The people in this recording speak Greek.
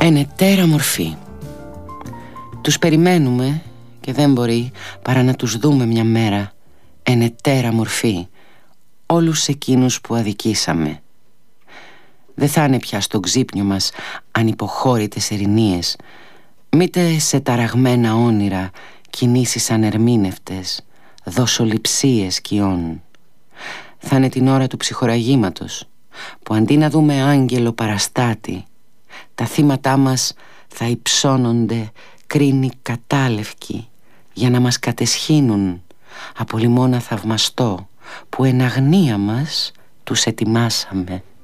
Ενετέρα μορφή. Τους περιμένουμε και δεν μπορεί παρά να τους δούμε μια μέρα. Ενετέρα μορφή. Όλους εκείνους που αδικήσαμε. Δεν θα είναι πια στο ξύπνιο μας ανυποχώρητες ερηνίες, μήτε σε ταραγμένα όνειρα κινήσεις ανερμήνευτες, δοσοληψίες σκιών. Θα είναι την ώρα του ψυχοραγήματος, που αντί να δούμε άγγελο παραστάτη, τα θύματά μας θα υψώνονται κρίνοι κατάλευκοι για να μας κατεσχύνουν από λιμώνα θαυμαστό που εν αγνία μας τους ετοιμάσαμε.